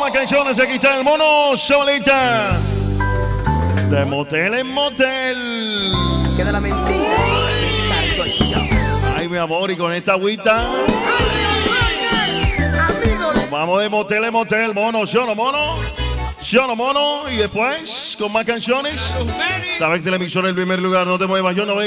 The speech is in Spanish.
más canciones. Aquí está el mono solita. De motel en motel. Queda la mentira. Ay, mi amor, y con esta agüita nos vamos de motel en motel, mono, ¿sí o no, mono? ¿Sí o no, mono? Y después, con más canciones. Sabes, televisor en el primer lugar, no te muevas, yo no veo.